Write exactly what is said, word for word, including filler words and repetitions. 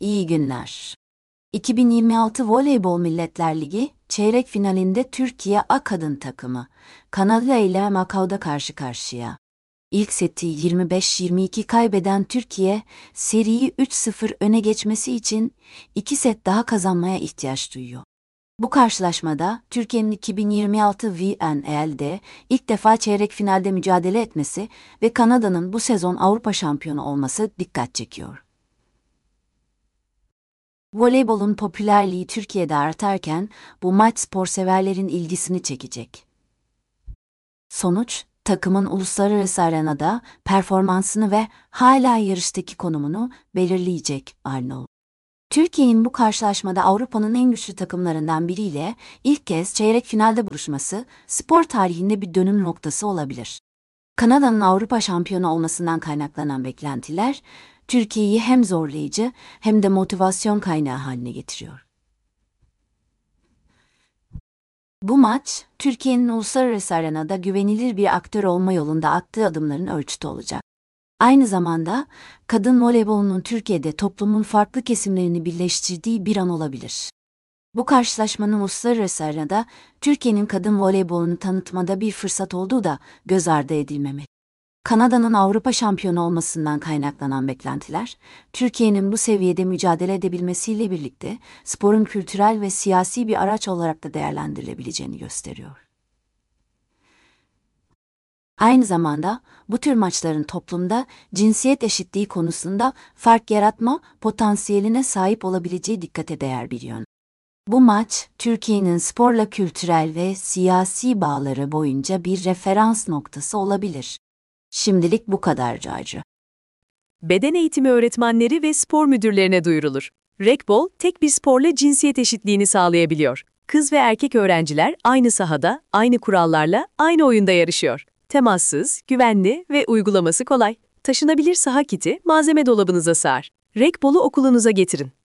İyi günler. iki bin yirmi altı Voleybol Milletler Ligi çeyrek finalinde Türkiye A kadın takımı Kanada ile Macau'da karşı karşıya. İlk seti yirmi beş yirmi iki kaybeden Türkiye, seriyi üç sıfır öne geçmesi için iki set daha kazanmaya ihtiyaç duyuyor. Bu karşılaşmada Türkiye'nin iki bin yirmi altı V N L'de ilk defa çeyrek finalde mücadele etmesi ve Kanada'nın bu sezon Avrupa şampiyonu olması dikkat çekiyor. Voleybolun popülerliği Türkiye'de artarken bu maç sporseverlerin ilgisini çekecek. Sonuç, takımın uluslararası arenada performansını ve hala yarıştaki konumunu belirleyecek Arnold. Türkiye'nin bu karşılaşmada Avrupa'nın en güçlü takımlarından biriyle ilk kez çeyrek finalde buluşması spor tarihinde bir dönüm noktası olabilir. Kanada'nın Avrupa şampiyonu olmasından kaynaklanan beklentiler, Türkiye'yi hem zorlayıcı hem de motivasyon kaynağı haline getiriyor. Bu maç, Türkiye'nin uluslararası arenada güvenilir bir aktör olma yolunda attığı adımların ölçütü olacak. Aynı zamanda, kadın voleybolunun Türkiye'de toplumun farklı kesimlerini birleştirdiği bir an olabilir. Bu karşılaşmanın uluslararası arenada Türkiye'nin kadın voleybolunu tanıtmada bir fırsat olduğu da göz ardı edilmemeli. Kanada'nın Avrupa şampiyonu olmasından kaynaklanan beklentiler, Türkiye'nin bu seviyede mücadele edebilmesiyle birlikte sporun kültürel ve siyasi bir araç olarak da değerlendirilebileceğini gösteriyor. Aynı zamanda bu tür maçların toplumda cinsiyet eşitliği konusunda fark yaratma potansiyeline sahip olabileceği dikkate değer bir yön. Bu maç, Türkiye'nin sporla kültürel ve siyasi bağları boyunca bir referans noktası olabilir. Şimdilik bu kadar Cacı. Beden eğitimi öğretmenleri ve spor müdürlerine duyurulur. Rekbol, tek bir sporla cinsiyet eşitliğini sağlayabiliyor. Kız ve erkek öğrenciler aynı sahada, aynı kurallarla, aynı oyunda yarışıyor. Temassız, güvenli ve uygulaması kolay. Taşınabilir saha kiti malzeme dolabınıza sığar. Rekbol'u okulunuza getirin.